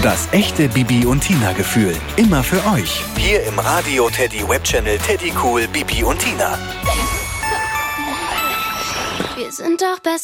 Das echte Bibi und Tina Gefühl. Immer für euch. Hier im Radio Teddy Webchannel Teddy Cool Bibi und Tina. Wir sind doch best